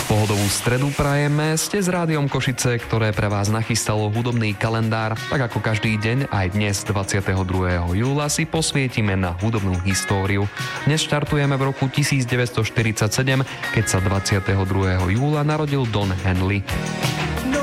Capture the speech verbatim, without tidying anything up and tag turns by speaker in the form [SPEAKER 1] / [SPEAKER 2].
[SPEAKER 1] Pohodovú stredu prajeme, ste s Rádiom Košice, ktoré pre vás nachystalo hudobný kalendár. Tak ako každý deň, aj dnes dvadsiateho druhého júla si posvietime na hudobnú históriu. Dnes štartujeme v roku tisícdeväťstoštyridsaťsedem, keď sa dvadsiateho druhého júla narodil Don Henley.